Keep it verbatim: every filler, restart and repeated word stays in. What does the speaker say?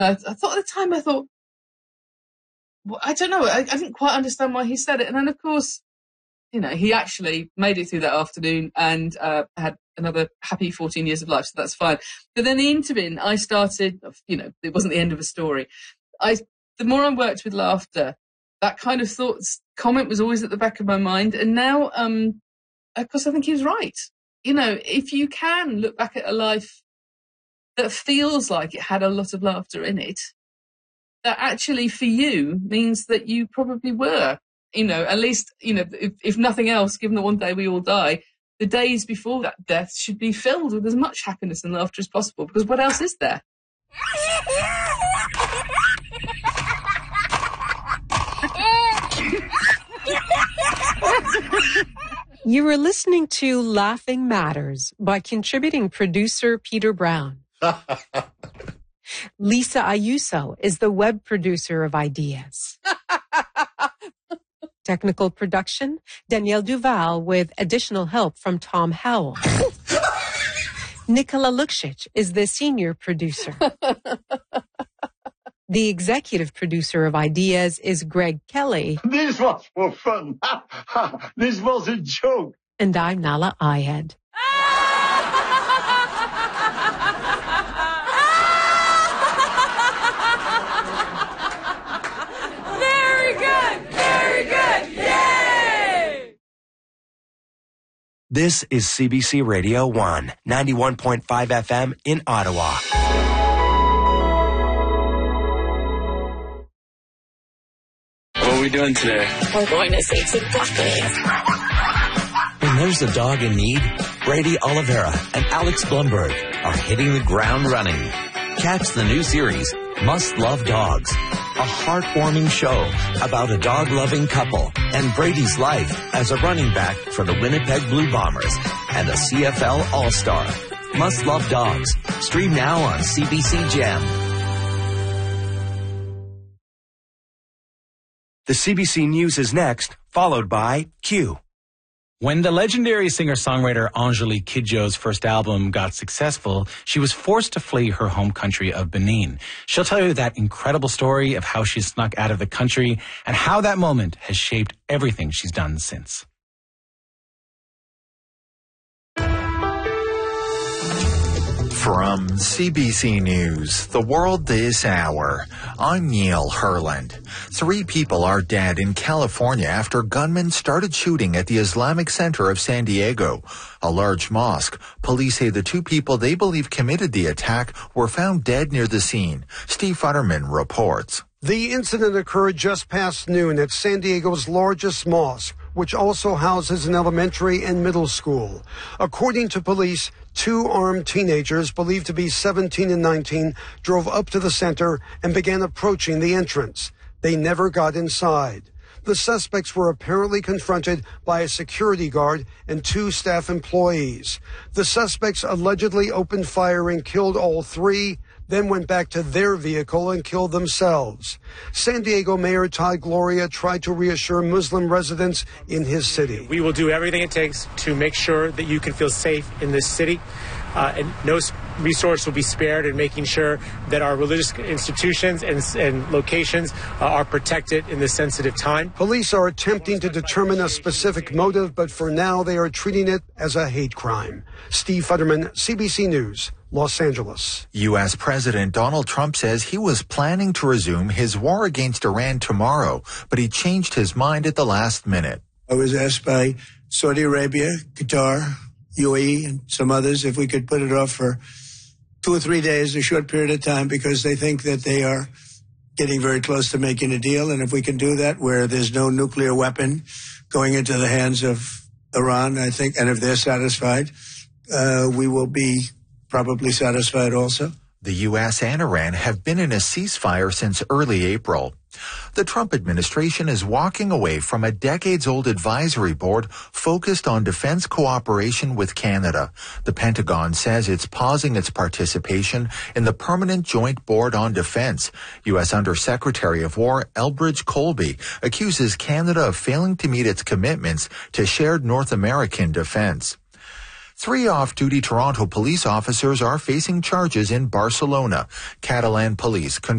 I, I thought at the time, I thought, well, I don't know, I, I didn't quite understand why he said it. And then, of course, you know, he actually made it through that afternoon and uh, had another happy fourteen years of life, so that's fine. But then the interim, I started, you know, it wasn't the end of a story. I, the more I worked with laughter, that kind of thoughts comment was always at the back of my mind. And now, um, of course, I think he was right. You know, if you can look back at a life that feels like it had a lot of laughter in it, that actually for you means that you probably were, you know, at least, you know, if, if nothing else, given that one day we all die, the days before that death should be filled with as much happiness and laughter as possible, because what else is there? You were listening to Laughing Matters by contributing producer Peter Brown. Lisa Ayuso is the web producer of Ideas. Technical production, Danielle Duval with additional help from Tom Howell. Nikola Luksic is the senior producer. The executive producer of Ideas is Greg Kelly. This was for fun. This was a joke. And I'm Nala Ayed. Very good. Very good. Yay! This is C B C Radio one, ninety-one point five F M in Ottawa. What are we doing today? We're going to see some puppies. When there's a dog in need, Brady Oliveira and Alex Blumberg are hitting the ground running. Catch the new series, Must Love Dogs, a heartwarming show about a dog-loving couple and Brady's life as a running back for the Winnipeg Blue Bombers and a C F L All-Star. Must Love Dogs. Stream now on C B C Gem. The C B C News is next, followed by Q. When the legendary singer-songwriter Angelique Kidjo's first album got successful, she was forced to flee her home country of Benin. She'll tell you that incredible story of how she snuck out of the country and how that moment has shaped everything she's done since. From C B C News, The World This Hour, I'm Neil Herland. Three people are dead in California after gunmen started shooting at the Islamic Center of San Diego, a large mosque. Police say the two people they believe committed the attack were found dead near the scene. Steve Futterman reports. The incident occurred just past noon at San Diego's largest mosque, which also houses an elementary and middle school. According to police, two armed teenagers, believed to be seventeen and nineteen, drove up to the center and began approaching the entrance. They never got inside. The suspects were apparently confronted by a security guard and two staff employees. The suspects allegedly opened fire and killed all three, then went back to their vehicle and killed themselves. San Diego Mayor Todd Gloria tried to reassure Muslim residents in his city. We will do everything it takes to make sure that you can feel safe in this city. Uh, and no resource will be spared in making sure that our religious institutions and, and locations uh, are protected in this sensitive time. Police are attempting to determine a specific motive, but for now they are treating it as a hate crime. Steve Futterman, C B C News, Los Angeles. U S President Donald Trump says he was planning to resume his war against Iran tomorrow, but he changed his mind at the last minute. I was asked by Saudi Arabia, Qatar, U A E, and some others if we could put it off for two or three days, a short period of time, because they think that they are getting very close to making a deal. And if we can do that where there's no nuclear weapon going into the hands of Iran, I think, and if they're satisfied, uh, we will be probably satisfied also. The U S and Iran have been in a ceasefire since early April. The Trump administration is walking away from a decades-old advisory board focused on defense cooperation with Canada. The Pentagon says it's pausing its participation in the Permanent Joint Board on Defense. U S Undersecretary of War Elbridge Colby accuses Canada of failing to meet its commitments to shared North American defense. Three off-duty Toronto police officers are facing charges in Barcelona. Catalan police